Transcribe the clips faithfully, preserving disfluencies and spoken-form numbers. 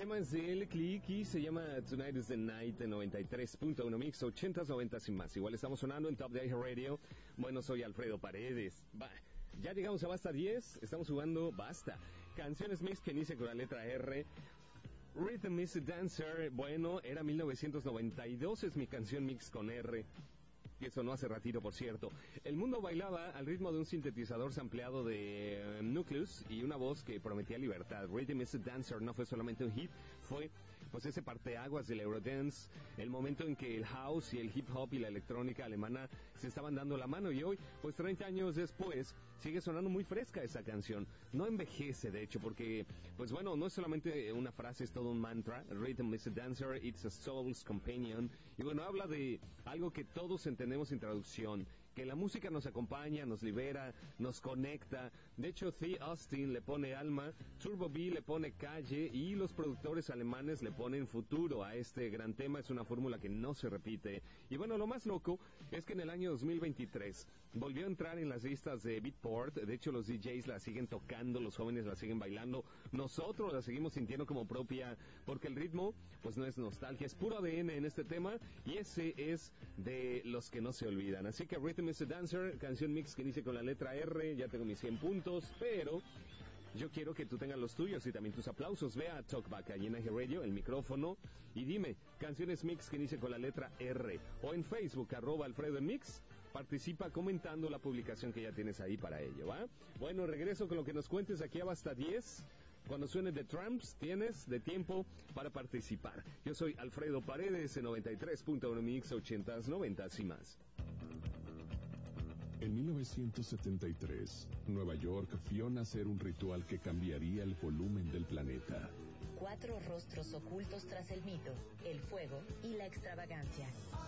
tema es de El Click y se llama Tonight is the Night de noventa y tres punto uno Mix, ochentas, noventas y más. Igual estamos sonando en Top de iHeartRadio. Bueno, soy Alfredo Paredes. Bah, ya llegamos a Basta diez, estamos jugando Basta. Canciones Mix que inicia con la letra R. Rhythm is a Dancer, bueno, era mil novecientos noventa y dos, es mi canción Mix con R. Y eso no hace ratito, por cierto. El mundo bailaba al ritmo de un sintetizador sampleado de uh, Nucleus y una voz que prometía libertad. Rhythm is a Dancer no fue solamente un hit, fue pues ese parteaguas del Eurodance, el momento en que el house y el hip hop y la electrónica alemana se estaban dando la mano, y hoy, pues treinta años después, sigue sonando muy fresca esa canción. No envejece, de hecho, porque, pues bueno, no es solamente una frase, es todo un mantra. Rhythm is a Dancer, it's a soul's companion. Y bueno, habla de algo que todos entendemos sin traducción, que la música nos acompaña, nos libera, nos conecta. De hecho, T. Austin le pone alma, Turbo B le pone calle y los productores alemanes le ponen futuro a este gran tema. Es una fórmula que no se repite. Y bueno, lo más loco es que en el año dos mil veintitrés volvió a entrar en las listas de Beatport. De hecho, los D Js la siguen tocando, los jóvenes la siguen bailando, nosotros la seguimos sintiendo como propia, porque el ritmo pues no es nostalgia, es puro A D N en este tema, y ese es de los que no se olvidan. Así que Rhythm is a Dancer, canción Mix que inicia con la letra R. Ya tengo mis cien puntos, pero yo quiero que tú tengas los tuyos y también tus aplausos. Ve a Talkback, allí en iHeartRadio, el micrófono, y dime, canciones Mix que inicia con la letra R. O en Facebook, arroba Alfredo en Mix. Participa comentando la publicación que ya tienes ahí para ello, ¿va? Bueno, regreso con lo que nos cuentes aquí a Basta diez. Cuando suene The Tramps, tienes de tiempo para participar. Yo soy Alfredo Paredes, en noventa y tres punto uno Mix, ochentas, noventas y más. En mil novecientos setenta y tres, Nueva York vio nacer un ritual que cambiaría el volumen del planeta. Cuatro rostros ocultos tras el mito, el fuego y la extravagancia.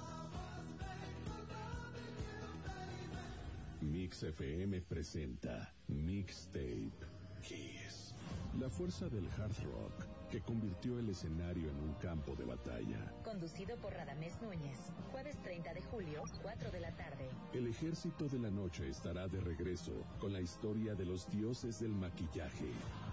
Mix F M presenta Mixtape Kiss. La fuerza del hard rock que convirtió el escenario en un campo de batalla. Conducido por Radamés Núñez. Jueves treinta de julio, cuatro de la tarde. El ejército de la noche estará de regreso con la historia de los dioses del maquillaje.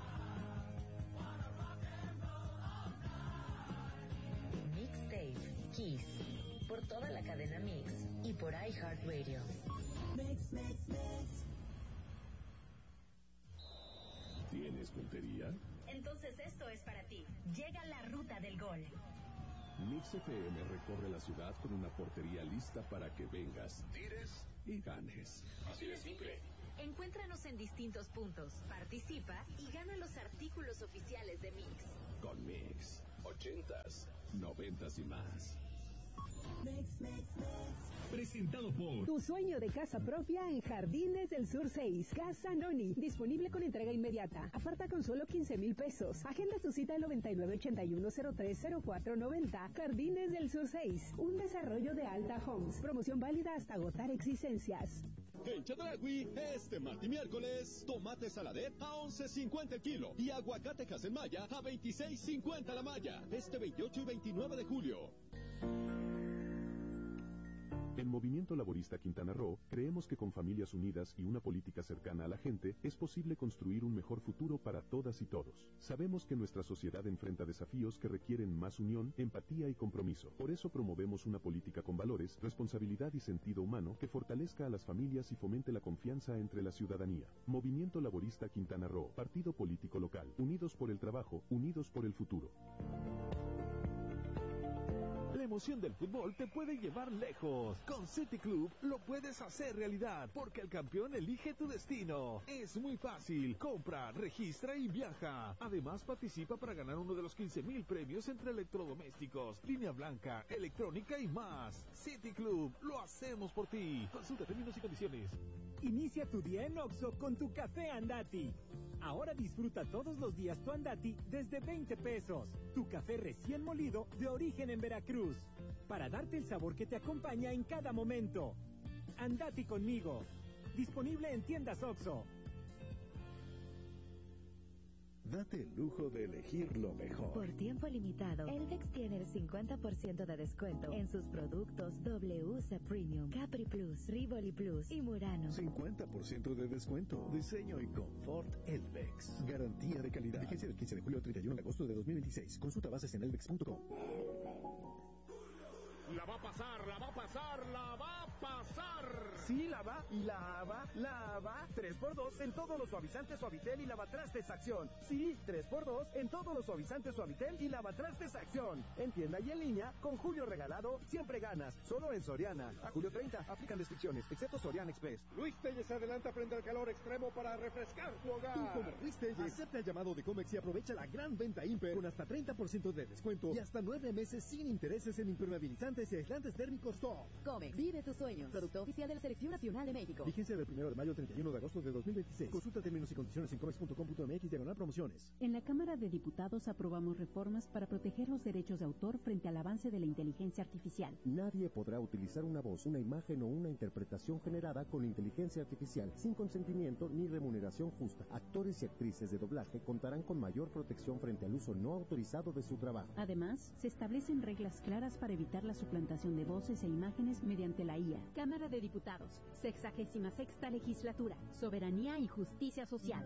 Mixtape Kiss. Por toda la cadena Mix y por iHeartRadio. Mix, mix, mix. ¿Tienes puntería? Entonces esto es para ti. Llega la ruta del gol. Mix F M recorre la ciudad con una portería lista para que vengas, tires y ganes. Así de simple. Encuéntranos en distintos puntos, participa y gana los artículos oficiales de Mix. Con Mix, ochentas, noventas y más. Mix, mix, mix. Presentado por Tu sueño de casa propia en Jardines del Sur seis. Casa Noni. Disponible con entrega inmediata. Aparta con solo quince mil pesos. Agenda tu cita al noventa y nueve ochenta y uno cero tres cero cuatro noventa. Jardines del Sur seis. Un desarrollo de Alta Homes. Promoción válida hasta agotar existencias. En Chedraui, este martes y miércoles, tomate saladet a once cincuenta el kilo y aguacate Casemaya a veintiséis cincuenta la malla. Este veintiocho y veintinueve de julio. En Movimiento Laborista Quintana Roo, creemos que con familias unidas y una política cercana a la gente, es posible construir un mejor futuro para todas y todos. Sabemos que nuestra sociedad enfrenta desafíos que requieren más unión, empatía y compromiso. Por eso promovemos una política con valores, responsabilidad y sentido humano que fortalezca a las familias y fomente la confianza entre la ciudadanía. Movimiento Laborista Quintana Roo, partido político local, unidos por el trabajo, unidos por el futuro. La emoción del fútbol te puede llevar lejos. Con City Club lo puedes hacer realidad, porque el campeón elige tu destino. Es muy fácil. Compra, registra y viaja. Además, participa para ganar uno de los quince mil premios entre electrodomésticos, línea blanca, electrónica y más. City Club, lo hacemos por ti. Consulta términos y condiciones. Inicia tu día en Oxxo con tu café Andati. Ahora disfruta todos los días tu Andati desde veinte pesos. Tu café recién molido de origen en Veracruz. Para darte el sabor que te acompaña en cada momento. Andati conmigo. Disponible en tiendas Oxxo. Date el lujo de elegir lo mejor. Por tiempo limitado, Elvex tiene el cincuenta por ciento de descuento en sus productos W U S A Premium, Capri Plus, Rivoli Plus y Murano. cincuenta por ciento de descuento. Diseño y confort Elvex. Garantía de calidad. Vigencia del quince de julio al treinta y uno de agosto de dos mil veintiséis. Consulta bases en elvex punto com. La va a pasar, la va a pasar, la va a pasar. Sí, la va, y la va, la va. tres por dos en todos los suavizantes Suavitel y lavatrastes Acción. Sí, tres por dos en todos los suavizantes Suavitel y lavatrastes Acción. En tienda y en línea, con Julio regalado, siempre ganas. Solo en Soriana. A julio treinta, aplican restricciones, excepto Soriana Express. Luis Telles se adelanta frente al calor extremo para refrescar tu hogar. Tú como Luis Telles, acepta el llamado de Comex y aprovecha la gran venta Imper con hasta treinta por ciento de descuento y hasta nueve meses sin intereses en impermeabilizantes y aislantes térmicos top. Comex, vive tus sueños. Producto oficial de la Selección Nacional de México. Vigencia del primero de mayo al treinta y uno de agosto de dos mil veintiséis. Consulta términos y condiciones en comex punto com punto m x diagonal promociones. En la Cámara de Diputados aprobamos reformas para proteger los derechos de autor frente al avance de la inteligencia artificial. Nadie podrá utilizar una voz, una imagen o una interpretación generada con inteligencia artificial sin consentimiento ni remuneración justa. Actores y actrices de doblaje contarán con mayor protección frente al uso no autorizado de su trabajo. Además, se establecen reglas claras para evitar la suplantación de voces e imágenes mediante la I A. Cámara de Diputados, sexagésima sexta legislatura, soberanía y justicia social.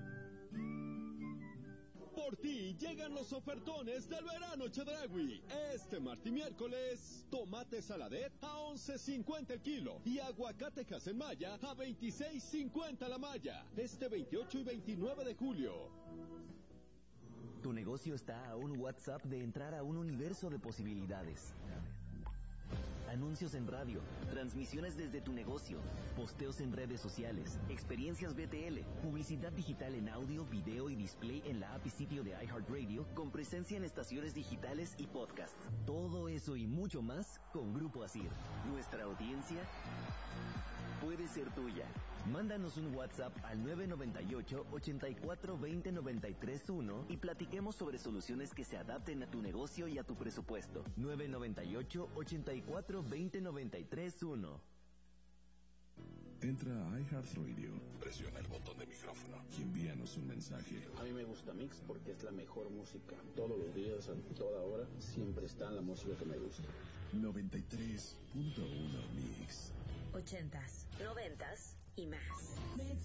Por ti llegan los ofertones del verano Chedraui. Este martes y miércoles, tomate saladet a once cincuenta el kilo y aguacate Hasenmaya a veintiséis cincuenta la malla. Este veintiocho y veintinueve de julio. Tu negocio está a un WhatsApp de entrar a un universo de posibilidades. Anuncios en radio, transmisiones desde tu negocio, posteos en redes sociales, experiencias B T L, publicidad digital en audio, video y display en la app y sitio de iHeartRadio, con presencia en estaciones digitales y podcast. Todo eso y mucho más con Grupo Asir. Nuestra audiencia puede ser tuya. Mándanos un WhatsApp al nueve nueve ocho, ocho cuatro dos cero nueve tres uno y platiquemos sobre soluciones que se adapten a tu negocio y a tu presupuesto. nueve nueve ocho, ocho cuatro dos cero nueve tres uno. Entra a iHeartRadio, presiona el botón de micrófono y envíanos un mensaje. A mí me gusta Mix porque es la mejor música. Todos los días, a toda hora, siempre está la música que me gusta. noventa y tres punto uno Mix. Ochentas, noventas y más.